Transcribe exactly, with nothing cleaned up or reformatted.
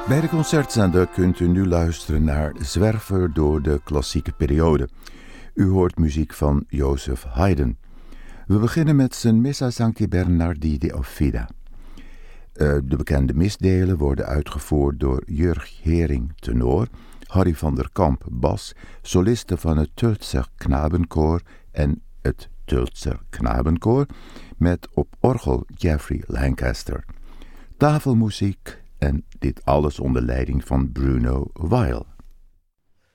Bij de concertzender kunt u nu luisteren naar Zwerver door de klassieke periode. U hoort muziek van Joseph Haydn. We beginnen met zijn Missa Sancti Bernardi de Offida. Uh, de bekende misdelen worden uitgevoerd door Jurg Hering tenor, Harry van der Kamp bas, solisten van het Tölzer Knabenkoor en het Tölzer Knabenkoor met op orgel Jeffrey Lancaster. Tafelmuziek en dit alles onder leiding van Bruno Weil.